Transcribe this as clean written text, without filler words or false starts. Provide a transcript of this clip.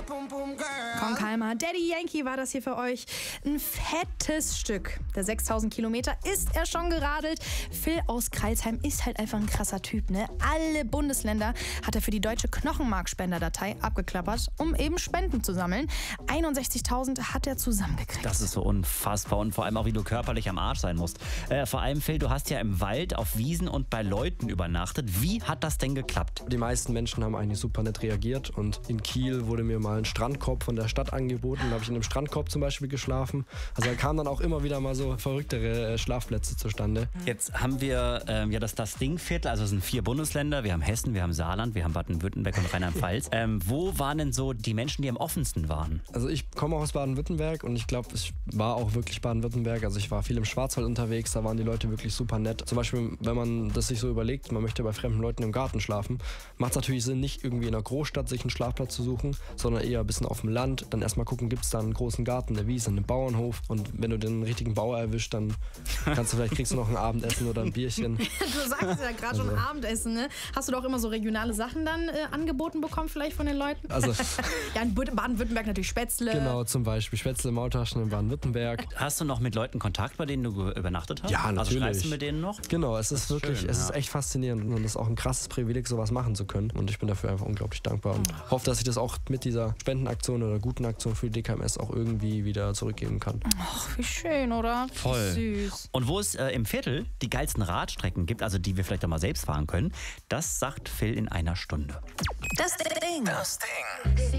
Con Calma, Daddy Yankee war das hier für euch. Ein fettes Stück. Der 6000 Kilometer ist er schon geradelt. Phil aus Crailsheim ist halt einfach ein krasser Typ, ne? Alle Bundesländer hat er für die deutsche Knochenmarkspenderdatei abgeklappert, um eben Spenden zu sammeln. 61.000 hat er zusammengekriegt. Das ist so unfassbar und vor allem auch, wie du körperlich am Arsch sein musst. Vor allem, Phil, du hast ja im Wald, auf Wiesen und bei Leuten übernachtet. Wie hat das denn geklappt? Die meisten Menschen haben eigentlich super nett reagiert und in Kiel wurde mir mal ein Strandkorb von der Stadt angeboten. Da habe ich in einem Strandkorb zum Beispiel geschlafen. Also da kamen dann auch immer wieder mal so verrücktere Schlafplätze zustande. Jetzt haben wir ja das Dingviertel, also es sind 4 Bundesländer. Wir haben Hessen, wir haben Saarland, wir haben Baden-Württemberg und Rheinland-Pfalz. Wo waren denn so die Menschen, die am offensten waren? Also ich komme auch aus Baden-Württemberg und ich glaube, es war auch wirklich Baden-Württemberg. Also ich war viel im Schwarzwald unterwegs, da waren die Leute wirklich super nett. Zum Beispiel, wenn man das sich so überlegt, man möchte bei fremden Leuten im Garten schlafen, macht es natürlich Sinn, nicht irgendwie in einer Großstadt sich einen Schlafplatz zu suchen, sondern eher ein bisschen auf dem Land. Dann erstmal gucken, gibt es da einen großen Garten, eine Wiese, einen Bauernhof. Und wenn du den richtigen Bauer erwischt, dann kriegst du noch ein Abendessen oder ein Bierchen. Du sagst ja gerade schon Abendessen, ne? Hast du doch immer so regionale Sachen dann angeboten bekommen vielleicht von den Leuten? Also, ja, in Baden-Württemberg natürlich Spätzle. Genau, zum Beispiel Spätzle, Maultaschen in Baden-Württemberg. Hast du noch mit Leuten Kontakt, bei denen du übernachtet hast? Ja, natürlich. Also schreibst du mit denen noch? Genau, es ist wirklich, schön, es ist echt faszinierend und es ist auch ein krasses Privileg, sowas machen zu können. Und ich bin dafür einfach unglaublich dankbar und hoffe, dass ich das auch mit dieser Spendenaktion oder guten Aktion für die DKMS auch irgendwie wieder zurückgeben kann. Ach, wie schön, oder? Voll. Süß. Und wo es im Viertel die geilsten Radstrecken gibt, also die wir vielleicht auch mal selbst fahren können, das sagt Phil in einer Stunde. Das Ding.